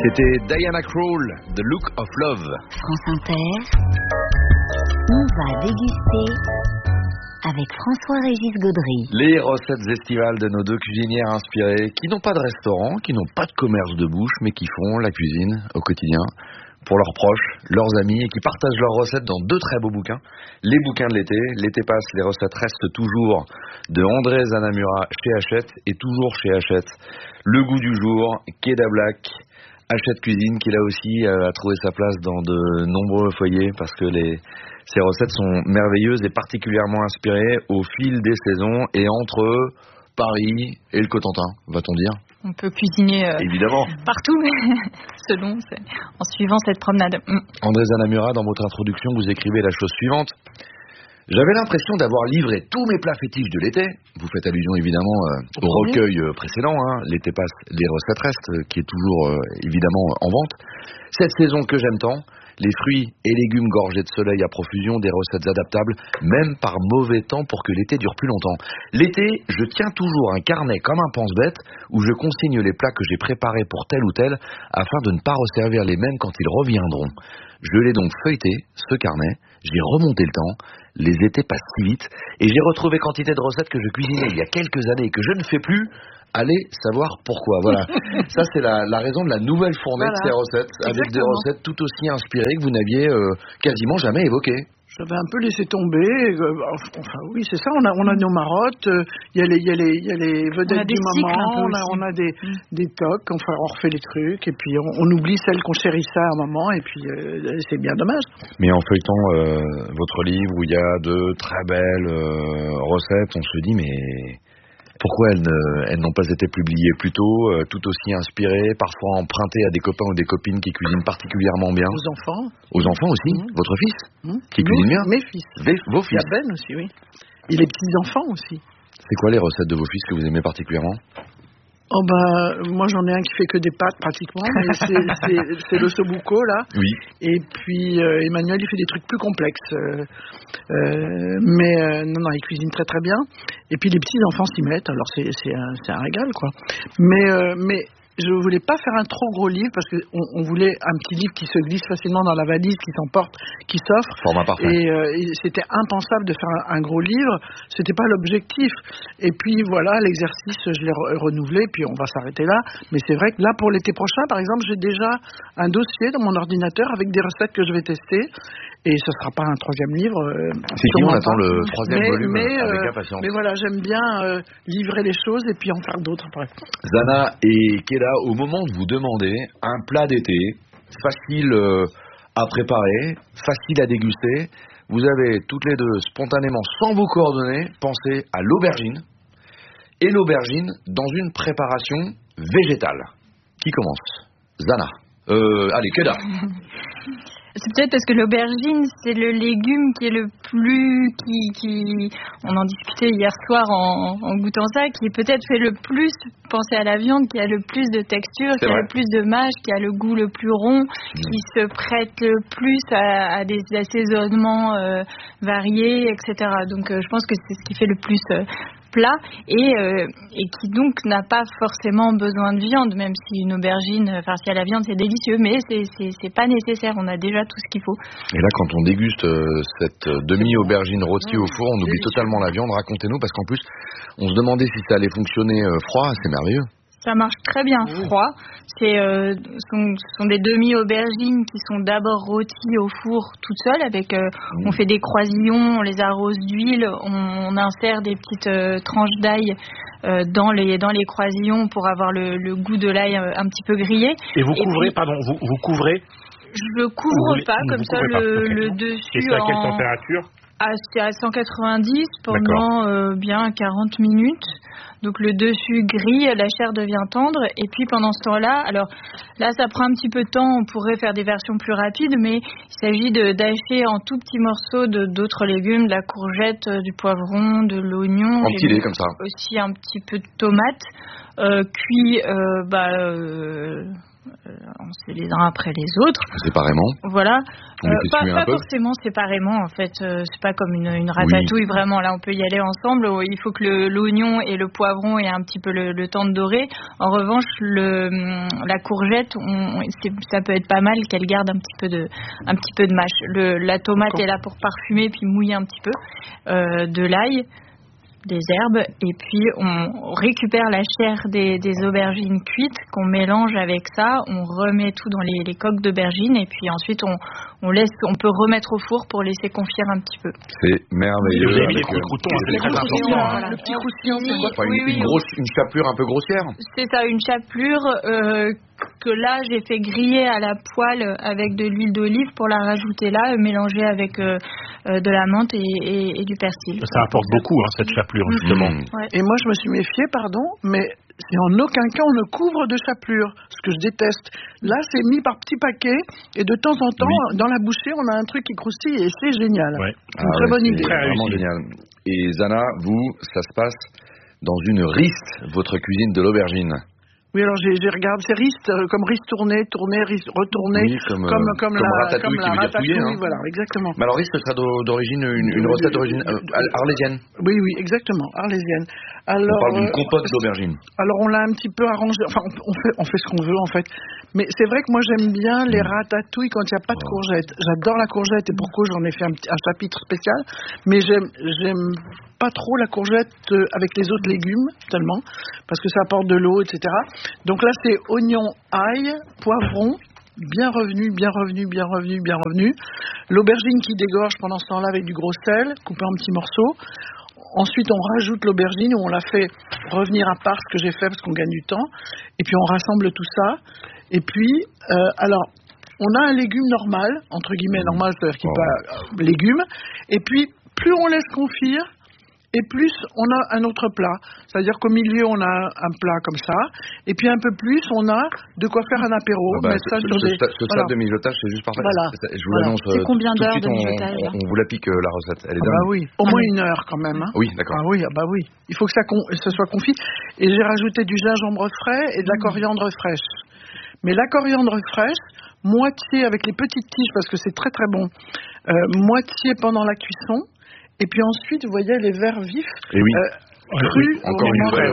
C'était Diana Krall, The Look of Love. France Inter, on va déguster avec François-Régis Gaudry. Les recettes estivales de nos deux cuisinières inspirées qui n'ont pas de restaurant, qui n'ont pas de commerce de bouche, mais qui font la cuisine au quotidien pour leurs proches, leurs amis et qui partagent leurs recettes dans deux très beaux bouquins. Les bouquins de l'été. L'été passe, les recettes restent toujours de André Zanamura chez Hachette et toujours chez Hachette. Le goût du jour, Keda Black, Hachette Cuisine qui là aussi a trouvé sa place dans de nombreux foyers parce que ces recettes sont merveilleuses et particulièrement inspirées au fil des saisons et entre Paris et le Cotentin, va-t-on dire. On peut cuisiner évidemment partout, en suivant cette promenade. André Zanamura, dans votre introduction, vous écrivez la chose suivante. J'avais l'impression d'avoir livré tous mes plats fétiches de l'été. Vous faites allusion évidemment au recueil précédent, L'été passe, les recettes restent, qui est toujours évidemment en vente. Cette saison que j'aime tant, les fruits et légumes gorgés de soleil à profusion, des recettes adaptables, même par mauvais temps pour que l'été dure plus longtemps. L'été, je tiens toujours un carnet comme un pense-bête où je consigne les plats que j'ai préparés pour tel ou tel afin de ne pas resservir les mêmes quand ils reviendront. Je l'ai donc feuilleté, ce carnet, j'ai remonté le temps, les étés passent si vite et j'ai retrouvé quantité de recettes que je cuisinais il y a quelques années et que je ne fais plus. Allez savoir pourquoi. Voilà. Ça, c'est la raison de la nouvelle fournée de ces recettes, avec des recettes tout aussi inspirées que vous n'aviez quasiment jamais évoquées. J'avais un peu laissé tomber. Enfin, oui, c'est ça. On a nos marottes. Il y a les vedettes du moment. On a des tocs. Enfin, on refait les trucs. Et puis, on oublie celles qu'on chérissait à un moment. Et puis, c'est bien dommage. Mais en feuilletant votre livre où il y a de très belles recettes, on se dit, mais pourquoi elles n'ont pas été publiées plus tôt, tout aussi inspirées, parfois empruntées à des copains ou des copines qui cuisinent particulièrement bien. Aux enfants. Aux enfants aussi. Votre fils qui cuisine bien. Mes fils. Vos fils. Il y a Ben aussi, oui. Et les petits-enfants aussi. C'est quoi les recettes de vos fils que vous aimez particulièrement ? Oh moi j'en ai un qui fait que des pâtes pratiquement, mais c'est le sobuco là. Oui. Et puis Emmanuel il fait des trucs plus complexes, mais non il cuisine très très bien. Et puis les petits enfants s'y mettent, alors c'est un régal quoi. Mais je voulais pas faire un trop gros livre parce que on voulait un petit livre qui se glisse facilement dans la valise, qui s'emporte, qui s'offre. Format parfait. Et c'était impensable de faire un gros livre. C'était pas l'objectif. Et puis voilà, l'exercice, je l'ai renouvelé. Puis on va s'arrêter là. Mais c'est vrai que là, pour l'été prochain, par exemple, j'ai déjà un dossier dans mon ordinateur avec des recettes que je vais tester. Et ce sera pas un troisième livre. C'est qui on attend le troisième volume avec impatience. Mais voilà, j'aime bien livrer les choses et puis en faire d'autres après. Zana et Keda, au moment de vous demander un plat d'été, facile à préparer, facile à déguster, vous avez toutes les deux spontanément, sans vous coordonner, pensé à l'aubergine. Et l'aubergine dans une préparation végétale. Qui commence ? Zana. Allez, Keda. C'est peut-être parce que l'aubergine, c'est le légume qui est le plus, on en discutait hier soir en goûtant ça, qui peut-être fait le plus penser à la viande, qui a le plus de texture, qui a le plus de mâche, qui a le goût le plus rond, qui se prête le plus à des assaisonnements variés, etc. Donc je pense que c'est ce qui fait le plus plat et qui donc n'a pas forcément besoin de viande, même si une aubergine farcie à la viande c'est délicieux, mais c'est pas nécessaire, on a déjà tout ce qu'il faut. Et là quand on déguste cette demi-aubergine rôtie au four, on oublie totalement la viande. Racontez-nous, parce qu'en plus on se demandait si ça allait fonctionner froid. C'est merveilleux. Ça marche très bien froid. Ce sont des demi-aubergines qui sont d'abord rôties au four toutes seules. On fait des croisillons, on les arrose d'huile, on insère des petites tranches d'ail dans les croisillons pour avoir le goût de l'ail un petit peu grillé. Et vous couvrez, vous couvrez ? Je couvre pas comme ça le dessus. Et c'est à quelle température ? C'est à 190 pendant bien 40 minutes. Donc le dessus grille, la chair devient tendre. Et puis pendant ce temps-là, alors là ça prend un petit peu de temps, on pourrait faire des versions plus rapides, mais il s'agit d'hacher en tout petits morceaux d'autres légumes, de la courgette, du poivron, de l'oignon. Empilé comme ça. Aussi un petit peu de tomate, cuit on se fait les uns après les autres. Séparément. Voilà. Pas peu. forcément séparément, en fait. C'est pas comme une ratatouille, vraiment. Là, on peut y aller ensemble. Il faut que l'oignon et le poivron aient un petit peu le temps de dorer. En revanche, la courgette, ça peut être pas mal qu'elle garde un petit peu de mâche. La tomate est là pour parfumer puis mouiller un petit peu. De l'ail, des herbes, et puis on récupère la chair des aubergines cuites qu'on mélange avec ça, on remet tout dans les coques d'aubergines, et puis ensuite on peut remettre au four pour laisser confire un petit peu. C'est merveilleux. Vous avez mis des croûtons, c'est très important. Le petit croustillant, c'est quoi? Une chapelure un peu grossière. C'est ça, une chapelure que là j'ai fait griller à la poêle avec de l'huile d'olive pour la rajouter là, mélanger avec de la menthe et du persil. Ça apporte beaucoup, cette chapelure, justement. Ouais. Et moi, je me suis méfiée, mais c'est en aucun cas on ne couvre de chapelure, ce que je déteste. Là, c'est mis par petits paquets, et de temps en temps, dans la bouchée, on a un truc qui croustille, et c'est génial. Ouais. C'est une très bonne idée. C'est vraiment génial. Et Zana, vous, ça se passe dans une riste, votre cuisine de l'aubergine. Oui, alors j'ai regardé, c'est riste, comme riste tourné, riste retourné, oui, comme la ratatouille, qui veut dire touiller, hein. Voilà, exactement. Mais alors, riste, ce sera d'origine, une recette d'origine arlésienne. Oui, exactement, arlésienne. Alors, on parle d'une compote d'aubergine. Alors, on l'a un petit peu arrangé, enfin, on fait ce qu'on veut, en fait. Mais c'est vrai que moi, j'aime bien les ratatouilles quand il n'y a pas de courgettes. J'adore la courgette, et pourquoi j'en ai fait un chapitre spécial. Mais j'aime pas trop la courgette avec les autres légumes, tellement, parce que ça apporte de l'eau, etc. Donc là, c'est oignon, ail, poivron, bien revenu. L'aubergine qui dégorge pendant ce temps-là avec du gros sel, coupé en petits morceaux. Ensuite, on rajoute l'aubergine, où on la fait revenir à part, ce que j'ai fait, parce qu'on gagne du temps. Et puis, on rassemble tout ça. Et puis, alors, on a un légume normal, entre guillemets normal, c'est-à-dire qu'il n'est pas légume. Et puis, plus on laisse confire, et plus on a un autre plat. C'est-à-dire qu'au milieu, on a un plat comme ça, et puis un peu plus, on a de quoi faire un apéro. Ce stade de mijotage, c'est juste parfait. Voilà. Je vous l'annonce c'est combien tout de d'heures suite, de mijotage on vous la pique, la recette. Elle est dingue. Bah oui, au moins 1 heure quand même. Hein. Oui, d'accord. Ah oui. Il faut que ça soit confit. Et j'ai rajouté du gingembre frais et de la coriandre fraîche. Mais la coriandre fraîche, moitié avec les petites tiges, parce que c'est très très bon, moitié pendant la cuisson. Et puis ensuite, vous voyez les verts vifs, crus, encore une fois,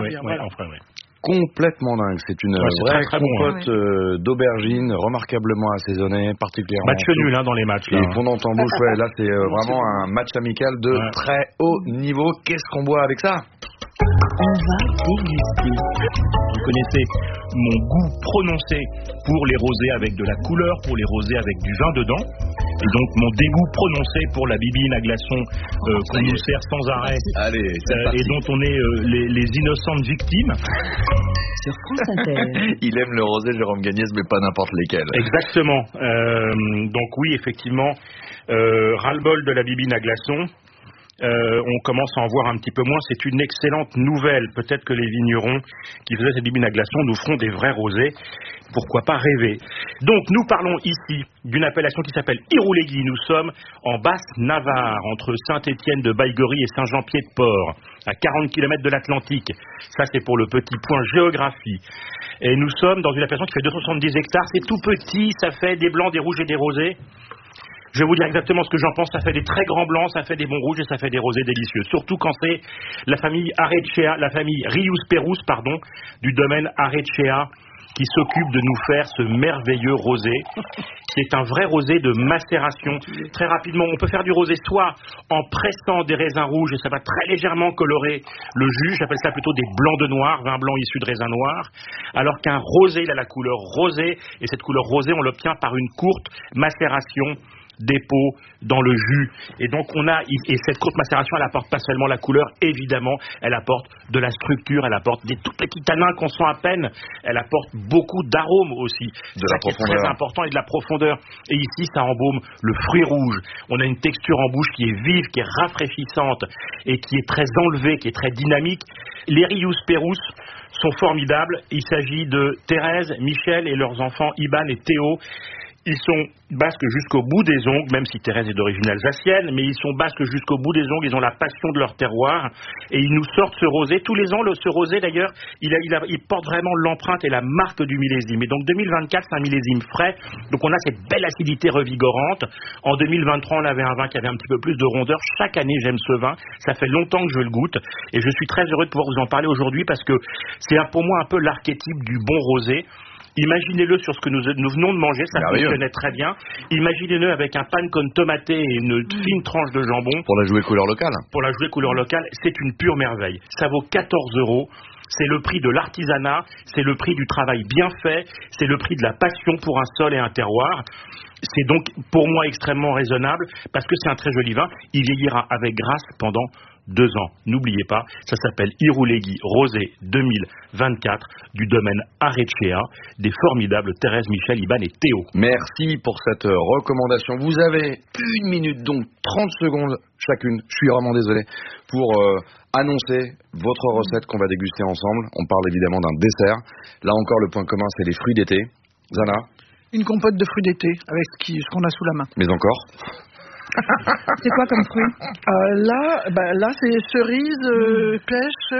complètement dingue. C'est une vraie compote d'aubergine, remarquablement assaisonnée, particulièrement. Match nul dans les matchs. Là. Et fondant en bouche, là c'est vraiment un match amical de très haut niveau. Qu'est-ce qu'on boit avec ça? On va déguster. Vous connaissez mon goût prononcé pour les rosés avec de la couleur, pour les rosés avec du vin dedans. Et donc mon dégoût prononcé pour la bibine à glaçons qu'on nous sert sans arrêt. Allez, et dont on est les innocentes victimes. Sur France Inter. Il aime le rosé, Jérôme Gagnès, mais pas n'importe lesquels. Exactement. Donc oui, effectivement, ras-le-bol de la bibine à glaçons. On commence à en voir un petit peu moins. C'est une excellente nouvelle. Peut-être que les vignerons qui faisaient cette bibine à glaçons nous feront des vrais rosés. Pourquoi pas rêver. Donc nous parlons ici d'une appellation qui s'appelle Irouléguy. Nous sommes en Basse-Navarre, entre Saint-Étienne de Baïgorry et Saint-Jean-Pied-de-Port, à 40 km de l'Atlantique. Ça, c'est pour le petit point géographie. Et nous sommes dans une appellation qui fait 270 hectares. C'est tout petit, ça fait des blancs, des rouges et des rosés. Je vais vous dire exactement ce que j'en pense. Ça fait des très grands blancs, ça fait des bons rouges et ça fait des rosés délicieux. Surtout quand c'est la famille Arrechea, la famille Rius Perus, du domaine Arrechea, qui s'occupe de nous faire ce merveilleux rosé. C'est un vrai rosé de macération. Très rapidement, on peut faire du rosé soit en pressant des raisins rouges et ça va très légèrement colorer le jus. J'appelle ça plutôt des blancs de noir, vin blanc issu de raisins noirs. Alors qu'un rosé, il a la couleur rosée et cette couleur rosée, on l'obtient par une courte macération dépôt dans le jus. Et donc et cette courte macération, elle apporte pas seulement la couleur, évidemment, elle apporte de la structure, elle apporte des tout petits tanins qu'on sent à peine, elle apporte beaucoup d'arômes aussi. De la profondeur. C'est très important, et de la profondeur. Et ici, ça embaume le fruit rouge. On a une texture en bouche qui est vive, qui est rafraîchissante et qui est très enlevée, qui est très dynamique. Les Rius Perus sont formidables. Il s'agit de Thérèse, Michel et leurs enfants Iban et Théo, Ils sont basques jusqu'au bout des ongles, même si Thérèse est d'origine alsacienne, mais ils sont basques jusqu'au bout des ongles, ils ont la passion de leur terroir, et ils nous sortent ce rosé. Tous les ans, ce rosé d'ailleurs, il porte vraiment l'empreinte et la marque du millésime. Et donc 2024, c'est un millésime frais, donc on a cette belle acidité revigorante. En 2023, on avait un vin qui avait un petit peu plus de rondeur. Chaque année, j'aime ce vin, ça fait longtemps que je le goûte, et je suis très heureux de pouvoir vous en parler aujourd'hui, parce que c'est pour moi un peu l'archétype du bon rosé. Imaginez-le sur ce que nous venons de manger, ça fonctionnait très bien. Imaginez-le avec un pan con tomaté et une fine tranche de jambon. Pour la jouer couleur locale. Pour la jouer couleur locale, c'est une pure merveille. Ça vaut 14 €. C'est le prix de l'artisanat, c'est le prix du travail bien fait, c'est le prix de la passion pour un sol et un terroir. C'est donc pour moi extrêmement raisonnable parce que c'est un très joli vin. Il vieillira avec grâce pendant 2 ans. N'oubliez pas, ça s'appelle Irouléguy Rosé 2024 du domaine Arechea des formidables Thérèse, Michel, Iban et Théo. Merci pour cette recommandation. Vous avez 1 minute, donc 30 secondes chacune, je suis vraiment désolé, pour annoncer votre recette qu'on va déguster ensemble. On parle évidemment d'un dessert. Là encore, le point commun, c'est les fruits d'été. Zana? Une compote de fruits d'été avec ce qu'on a sous la main. Mais encore? C'est quoi comme fruit? Là, c'est cerise, pêche,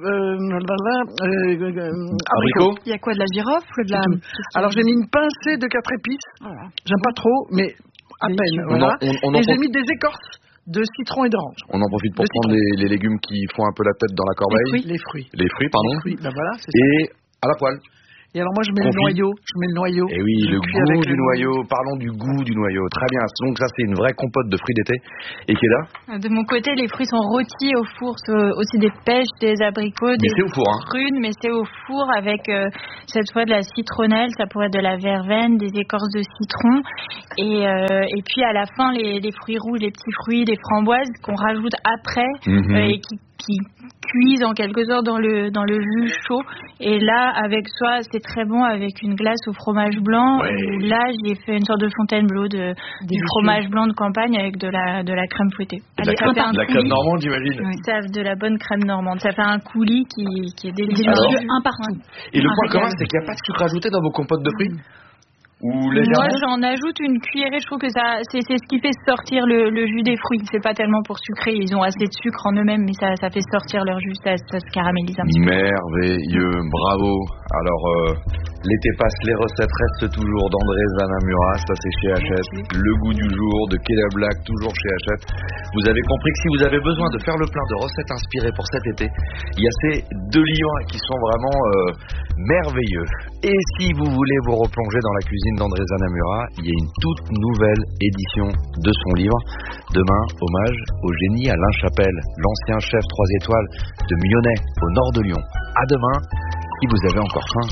abricot. Il y a quoi, de la girofle, de la... Alors j'ai mis une pincée de 4 épices. Voilà. J'aime pas trop, mais à peine. Voilà. Et j'ai mis des écorces de citron et d'orange. On en profite pour prendre les légumes qui font un peu la tête dans la corbeille. Les fruits. Les fruits, pardon. Les fruits, voilà, c'est et à la poêle. Et alors moi je mets le noyau. Et oui, le goût du noyau. Parlons du goût du noyau. Très bien. Donc ça c'est une vraie compote de fruits d'été. Et qui est là? De mon côté, les fruits sont rôtis au four, aussi des pêches, des abricots, des prunes, mais c'est au four avec cette fois de la citronnelle, ça pourrait être de la verveine, des écorces de citron, et puis à la fin les fruits rouges, les petits fruits, les framboises qu'on rajoute après et qui cuisent en quelque sorte dans le jus chaud. Et là, avec soi, c'est très bon avec une glace au fromage blanc. Ouais. Où là, j'ai fait une sorte de Fontainebleau du fromage blanc de campagne avec de la crème fouettée. La crème normande, j'imagine. Oui. Ça de la bonne crème normande. Ça fait un coulis qui est délicieux. Un partout. Et le point commun, c'est qu'il n'y a pas de sucre ajouté dans vos compotes de fruits? Moi, j'en ajoute une cuillerée. Je trouve que c'est ce qui fait sortir le jus des fruits. C'est pas tellement pour sucrer. Ils ont assez de sucre en eux-mêmes, mais ça fait sortir leur jus. Ça se caramélise un petit peu. Merveilleux, bravo. Alors, l'été passe, les recettes restent toujours d'André Zanamura. Ça, c'est chez Hachette. Le goût du jour de Keda Black, toujours chez Hachette. Vous avez compris que si vous avez besoin de faire le plein de recettes inspirées pour cet été, il y a ces 2 livres qui sont vraiment merveilleux. Et si vous voulez vous replonger dans la cuisine d'André Zanamura, il y a une toute nouvelle édition de son livre. Demain, hommage au génie Alain Chapelle, l'ancien chef 3 étoiles de Myonnais, au nord de Lyon. À demain, si vous avez encore faim.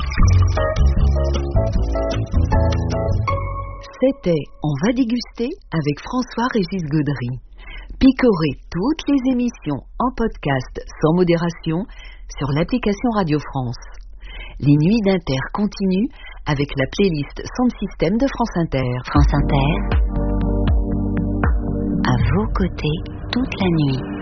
C'était On va déguster avec François-Régis Gaudry. Picorez toutes les émissions en podcast sans modération sur l'application Radio France. Les nuits d'Inter continuent avec la playlist Sound System de France Inter. France Inter, à vos côtés toute la nuit.